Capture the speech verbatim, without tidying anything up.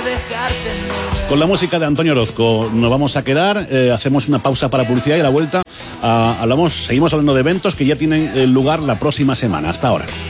Con la música de Antonio Orozco nos vamos a quedar, eh, hacemos una pausa para publicidad y a la vuelta uh, hablamos, seguimos hablando de eventos que ya tienen eh, lugar la próxima semana. Hasta ahora.